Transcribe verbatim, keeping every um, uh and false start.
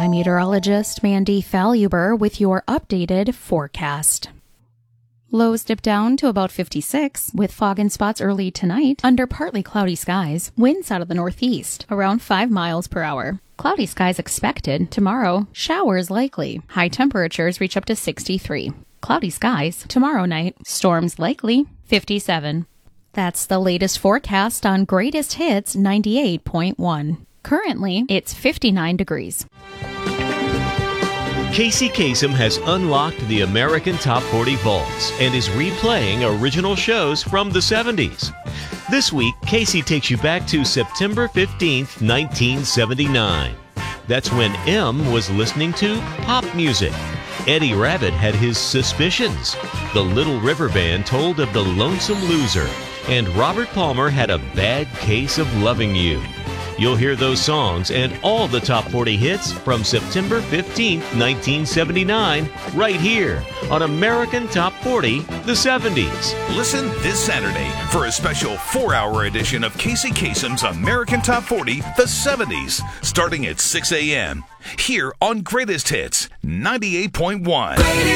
I'm meteorologist Mandy Faluber with your updated forecast. Lows dip down to about fifty-six, with fog in spots early tonight under partly cloudy skies. Winds out of the northeast, around five miles per hour. Cloudy skies expected. Tomorrow, showers likely. High temperatures reach up to sixty-three. Cloudy skies. Tomorrow night, storms likely. fifty-seven. That's the latest forecast on Greatest Hits ninety-eight point one. Currently, it's fifty-nine degrees. Casey Kasem has unlocked the American Top forty vaults and is replaying original shows from the seventies. This week, Casey takes you back to September fifteenth, nineteen seventy-nine. That's when M was listening to pop music. Eddie Rabbitt had his suspicions. The Little River Band told of the Lonesome Loser. And Robert Palmer had a bad case of loving you. You'll hear those songs and all the top forty hits from September fifteenth, nineteen seventy-nine, right here on American Top forty, the seventies. Listen this Saturday for a special four-hour edition of Casey Kasem's American Top forty, the seventies, starting at six a.m. here on Greatest Hits ninety-eight point one.